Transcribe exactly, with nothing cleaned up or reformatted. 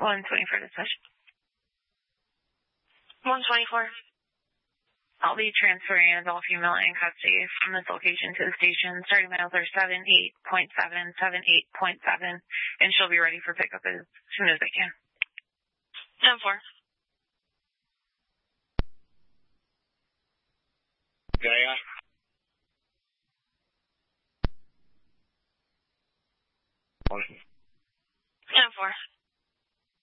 one twenty-four dispatch. one twenty-four. I'll be transferring an adult female in custody from this location to the station. Starting miles are seven eight point seven, seven eight point seven, and she'll be ready for pickup as soon as I can. ten four. Gaia?